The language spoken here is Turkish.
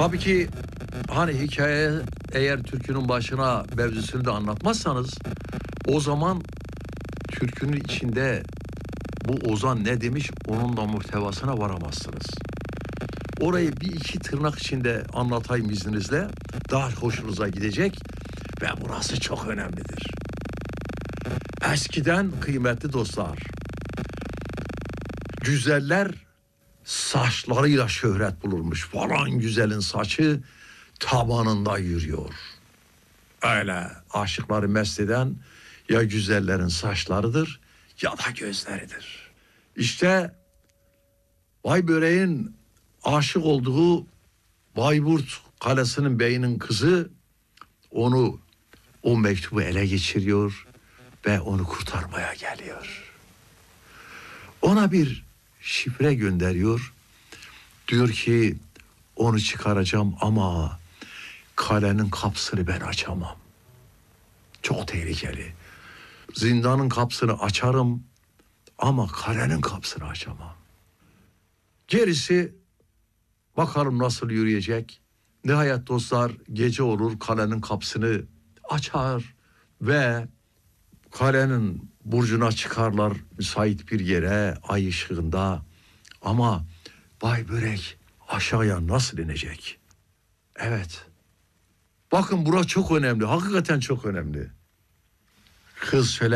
Tabii ki hani hikaye eğer türkünün başına mevzusunu da anlatmazsanız o zaman türkünün içinde bu ozan ne demiş onun da muhtevasına varamazsınız. Orayı bir iki tırnak içinde anlatayım izninizle. Daha hoşunuza gidecek ve burası çok önemlidir. Eskiden kıymetli dostlar, güzeller saçlarıyla şöhret bulurmuş. Falan güzelin saçı tabanında yürüyor. Öyle aşıkları mest eden ya güzellerin saçlarıdır ya da gözleridir. İşte Baybörek'in aşık olduğu Bayburt Kalesi'nin beyinin kızı onu o mektubu ele geçiriyor ve onu kurtarmaya geliyor. Ona bir şifre gönderiyor. Diyor ki onu çıkaracağım ama kalenin kapısını ben açamam. Çok tehlikeli. Zindanın kapısını açarım ama kalenin kapısını açamam. Gerisi bakalım nasıl yürüyecek. Nihayet dostlar gece olur, kalenin kapısını açar ve kalenin burcuna çıkarlar müsait bir yere ay ışığında. Ama Baybörek aşağıya nasıl inecek? Evet. Bakın burası çok önemli. Hakikaten çok önemli. Kız şöyle